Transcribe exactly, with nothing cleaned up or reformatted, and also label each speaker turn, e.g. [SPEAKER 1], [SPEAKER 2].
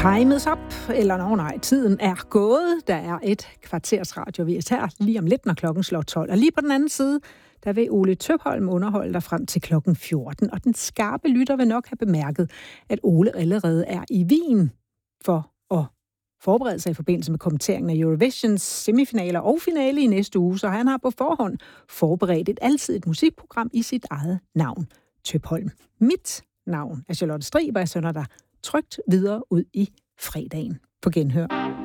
[SPEAKER 1] Time is up, eller nå nej, tiden er gået. Der er et kvarters radiovis her lige om lidt, når klokken slår tolv. Og lige på den anden side, der vil Ole Tøpholm underholde dig frem til klokken fjorten. Og den skarpe lytter vil nok have bemærket, at Ole allerede er i Wien for at forberede sig i forbindelse med kommenteringen af Eurovisions semifinaler og finale i næste uge. Så han har på forhånd forberedt et alsidigt musikprogram i sit eget navn, Tøpholm. Mit navn er Charlotte Strib, og jeg sender dig trygt videre ud i fredagen. På genhør.